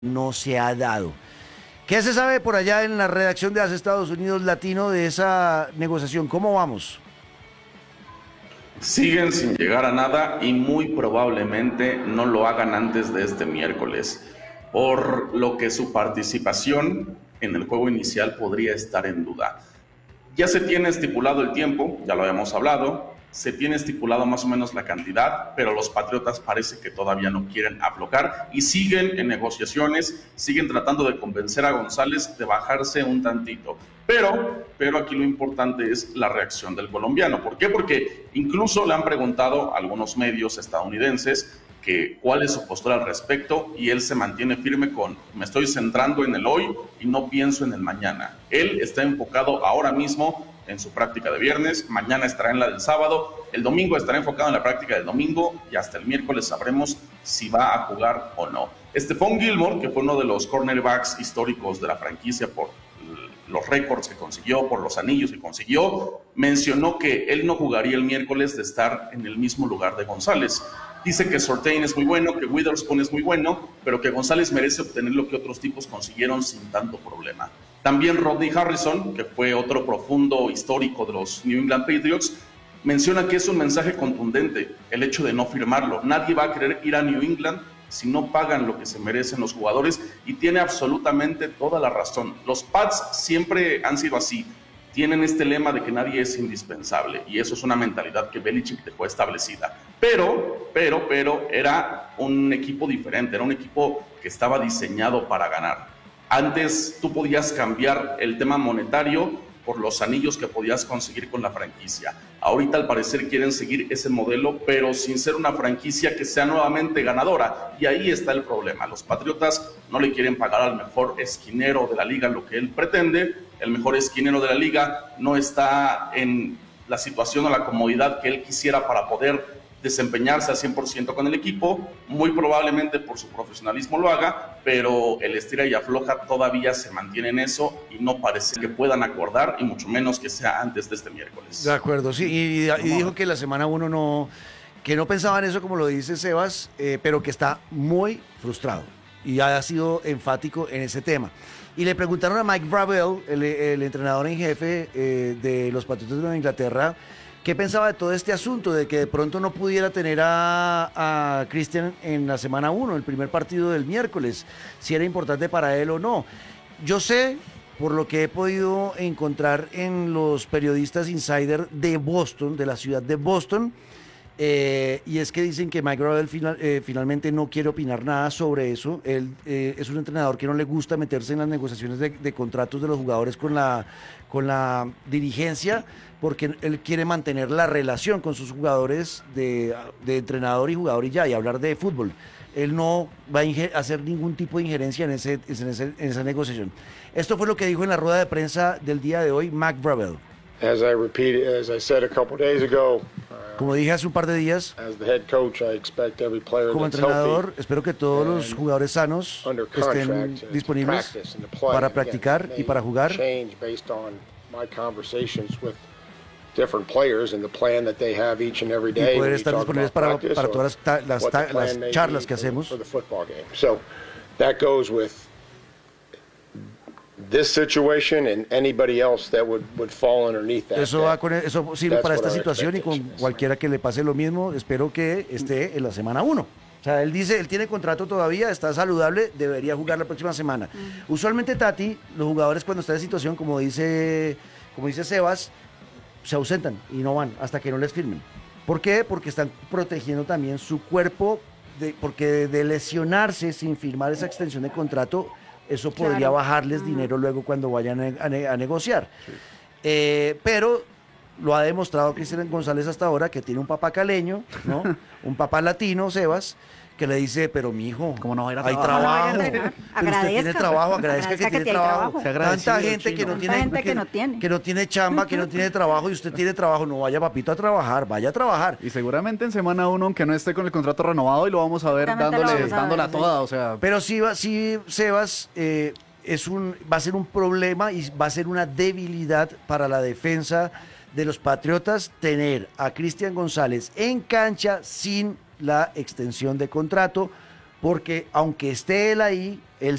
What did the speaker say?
no se ha dado. ¿Qué se sabe por allá en la redacción de AS Estados Unidos Latino de esa negociación? ¿Cómo vamos? Siguen sin llegar a nada y muy probablemente no lo hagan antes de este miércoles, por lo que su participación en el juego inicial podría estar en duda. Ya se tiene estipulado el tiempo, ya lo habíamos hablado, se tiene estipulado más o menos la cantidad, pero los Patriotas parece que todavía no quieren aflojar y siguen en negociaciones, siguen tratando de convencer a González de bajarse un tantito. Pero aquí lo importante es la reacción del colombiano. ¿Por qué? Porque incluso le han preguntado a algunos medios estadounidenses que cuál es su postura al respecto y él se mantiene firme con me estoy centrando en el hoy y no pienso en el mañana. Él está enfocado ahora mismo en su práctica de viernes, mañana estará en la del sábado, el domingo estará enfocado en la práctica del domingo y hasta el miércoles sabremos si va a jugar o no. Stephon Gilmore, que fue uno de los cornerbacks históricos de la franquicia por los récords que consiguió, por los anillos que consiguió, mencionó que él no jugaría el miércoles de estar en el mismo lugar de González. Dice que Surtain es muy bueno, que Witherspoon es muy bueno, pero que González merece obtener lo que otros tipos consiguieron sin tanto problema. También Rodney Harrison, que fue otro profundo histórico de los New England Patriots, menciona que es un mensaje contundente el hecho de no firmarlo. Nadie va a querer ir a New England si no pagan lo que se merecen los jugadores, y tiene absolutamente toda la razón. Los Pats siempre han sido así. Tienen este lema de que nadie es indispensable, y eso es una mentalidad que Belichick dejó establecida. Pero era un equipo diferente, era un equipo que estaba diseñado para ganar. Antes tú podías cambiar el tema monetario por los anillos que podías conseguir con la franquicia. Ahorita al parecer quieren seguir ese modelo, pero sin ser una franquicia que sea nuevamente ganadora, y ahí está el problema. Los Patriotas no le quieren pagar al mejor esquinero de la liga lo que él pretende. El mejor esquinero de la liga no está en la situación o la comodidad que él quisiera para poder desempeñarse al 100% con el equipo. Muy probablemente por su profesionalismo lo haga, pero el estira y afloja todavía se mantiene en eso y no parece que puedan acordar, y mucho menos que sea antes de este miércoles. De acuerdo, sí, y dijo que la semana 1 no, que no pensaba en eso como lo dice Sebas, pero que está muy frustrado y ha sido enfático en ese tema. Y le preguntaron a Mike Vrabel, el entrenador en jefe de los Patriotas de Nueva Inglaterra, ¿qué pensaba de todo este asunto de que de pronto no pudiera tener a Christian en la semana 1, el primer partido del miércoles, si era importante para él o no? Yo sé, por lo que he podido encontrar en los periodistas insider de Boston, de la ciudad de Boston, y es que dicen que Mike Vrabel finalmente no quiere opinar nada sobre eso. Él es un entrenador que no le gusta meterse en las negociaciones de contratos de los jugadores con la dirigencia, porque él quiere mantener la relación con sus jugadores de entrenador y jugador y ya, y hablar de fútbol. Él no va a hacer ningún tipo de injerencia en esa negociación. Esto fue lo que dijo en la rueda de prensa del día de hoy Mike Vrabel. Como dije hace un par de días, como entrenador, espero que todos los jugadores sanos estén disponibles para practicar y para jugar. Y poder estar disponibles para todas las charlas que hacemos. This situation and anybody else that would fall underneath that. Eso sirve para esta situación y con cualquiera que le pase lo mismo. Espero que esté en la semana 1. O sea, él dice, él tiene contrato todavía, está saludable, debería jugar la próxima semana. Usualmente, Tati, los jugadores cuando están en situación, como dice Sebas, se ausentan y no van hasta que no les firmen. ¿Por qué? Porque están protegiendo también su cuerpo, porque de lesionarse sin firmar esa extensión de contrato, eso podría bajarles dinero luego cuando vayan a negociar. Sí. Pero lo ha demostrado Christian González hasta ahora, que tiene un papá caleño, ¿no? Un papá latino, Sebas, que le dice, pero mijo, ¿cómo no va a ir a trabajar? Hay trabajo. Pero usted tiene trabajo, agradezca que tiene trabajo. Tanta gente que no tiene chamba, que no tiene trabajo, y usted tiene trabajo. No vaya, papito, a trabajar, vaya a trabajar. Y seguramente en semana 1, aunque no esté con el contrato renovado, y lo vamos a ver dándola toda, o sea. Pero sí, Sebas, va a ser un problema y va a ser una debilidad para la defensa de los Patriotas tener a Christian González en cancha sin la extensión de contrato, porque aunque esté él ahí, él